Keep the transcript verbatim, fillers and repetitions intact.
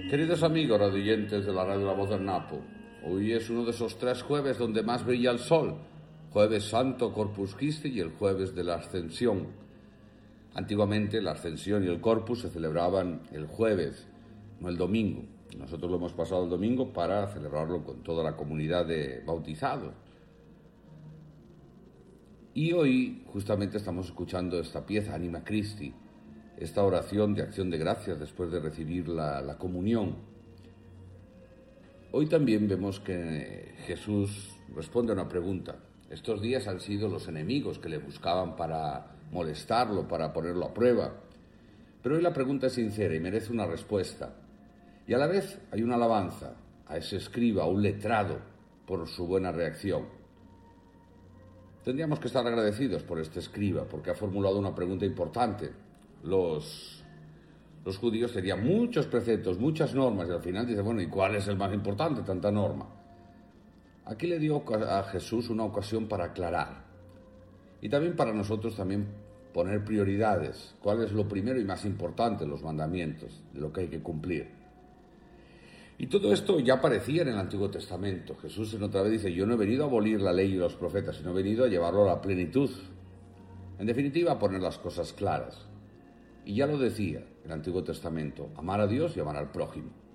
Queridos amigos radioyentes de la radio La Voz del Napo, hoy es uno de esos tres jueves donde más brilla el sol, Jueves Santo, Corpus Christi y el Jueves de la Ascensión. Antiguamente la Ascensión y el Corpus se celebraban el jueves, no el domingo. Nosotros lo hemos pasado el domingo para celebrarlo con toda la comunidad de bautizados. Y hoy justamente estamos escuchando esta pieza, Anima Christi, esta oración de acción de gracias después de recibir la, la comunión. Hoy también vemos que Jesús responde a una pregunta. Estos días han sido los enemigos que le buscaban para molestarlo, para ponerlo a prueba. Pero hoy la pregunta es sincera y merece una respuesta. Y a la vez hay una alabanza a ese escriba, a un letrado, por su buena reacción. Tendríamos que estar agradecidos por este escriba, porque ha formulado una pregunta importante. Los, los judíos tenían muchos preceptos, muchas normas, y al final dice, bueno, ¿y cuál es el más importante, tanta norma? Aquí le dio a Jesús una ocasión para aclarar. Y también para nosotros también poner prioridades. ¿Cuál es lo primero y más importante? Los mandamientos, de lo que hay que cumplir. Y todo esto ya aparecía en el Antiguo Testamento. Jesús en otra vez dice, yo no he venido a abolir la ley y los profetas, sino he venido a llevarlo a la plenitud. En definitiva, a poner las cosas claras. Y ya lo decía el Antiguo Testamento, amar a Dios y amar al prójimo.